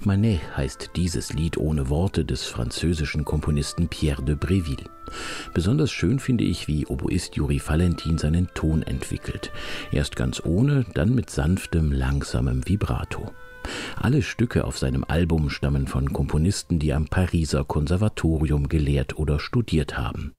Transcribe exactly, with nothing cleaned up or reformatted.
Manet heißt dieses Lied ohne Worte des französischen Komponisten Pierre de Bréville. Besonders schön finde ich, wie Oboist Juri Valentin seinen Ton entwickelt. Erst ganz ohne, dann mit sanftem, langsamem Vibrato. Alle Stücke auf seinem Album stammen von Komponisten, die am Pariser Konservatorium gelehrt oder studiert haben.